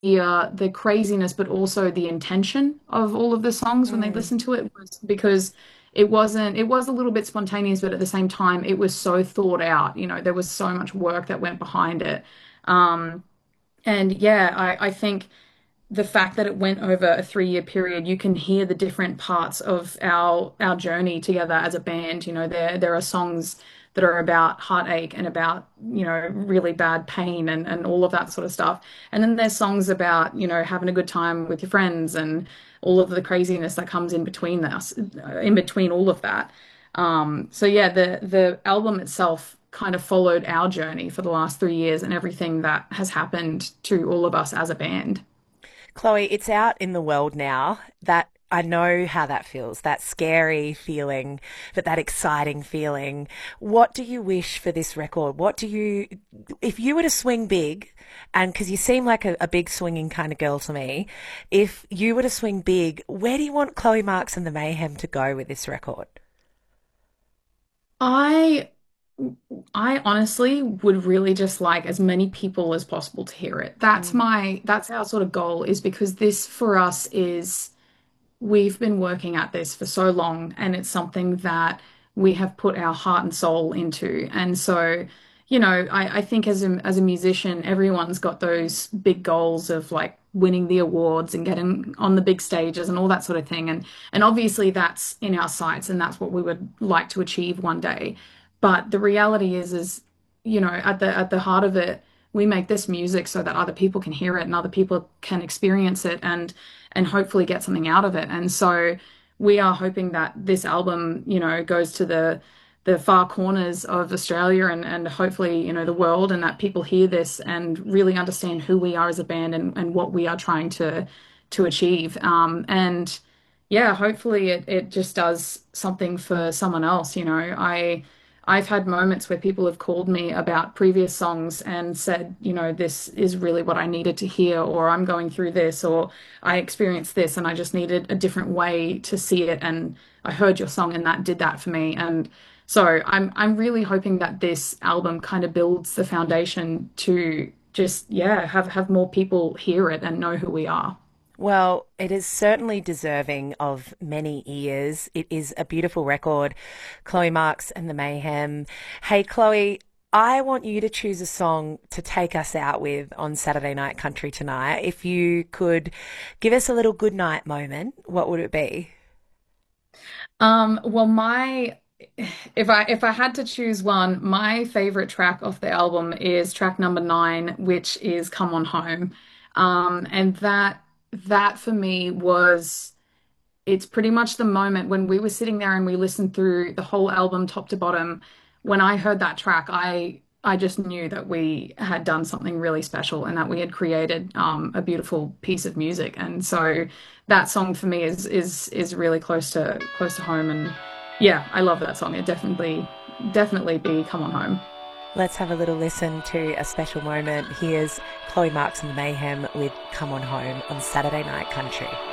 the craziness, but also the intention of all of the songs when they Mm. listen to it was because it was a little bit spontaneous, but at the same time, it was so thought out. You know, there was so much work that went behind it. Um, and yeah, I think the fact that it went over a 3 year period, you can hear the different parts of our journey together as a band. You know, there are songs that are about heartache and about, you know, really bad pain and all of that sort of stuff. And then there's songs about, you know, having a good time with your friends and all of the craziness that comes in between us, in between all of that. So yeah, the album itself kind of followed our journey for the last 3 years and everything that has happened to all of us as a band. Chloe, it's out in the world now. That I know how that feels, that scary feeling, but that exciting feeling. What do you wish for this record? If you were to swing big, and because you seem like a big swinging kind of girl to me, if you were to swing big, where do you want Chloe Marks and the Mayhem to go with this record? I I honestly would really just like as many people as possible to hear it. Mm. That's our sort of goal is because this for us is we've been working at this for so long and it's something that we have put our heart and soul into. And so, you know, I think as a musician, everyone's got those big goals of like winning the awards and getting on the big stages and all that sort of thing. And obviously that's in our sights and that's what we would like to achieve one day. But the reality is, you know, at the heart of it, we make this music so that other people can hear it and other people can experience it and hopefully get something out of it. And so we are hoping that this album, you know, goes to the far corners of Australia and hopefully, you know, the world and that people hear this and really understand who we are as a band and what we are trying to achieve. And yeah, hopefully it just does something for someone else. You know, I've had moments where people have called me about previous songs and said, you know, this is really what I needed to hear, or I'm going through this, or I experienced this and I just needed a different way to see it. And I heard your song and that did that for me. And so I'm really hoping that this album kind of builds the foundation to just, yeah, have more people hear it and know who we are. Well, it is certainly deserving of many ears. It is a beautiful record. Chloe Marks and the Mayhem. Hey, Chloe, I want you to choose a song to take us out with on Saturday Night Country tonight. If you could give us a little good night moment, what would it be? Well, my if I had to choose one, my favorite track off the album is track number 9, which is Come On Home. And that for me was it's pretty much the moment when we were sitting there and we listened through the whole album top to bottom. When I heard that track, I just knew that we had done something really special and that we had created a beautiful piece of music. And so that song for me is really close to home. And yeah, I love that song. It definitely be Come On Home. Let's have a little listen to a special moment. Here's Chloe Marks and the Mayhem with Come On Home on Saturday Night Country.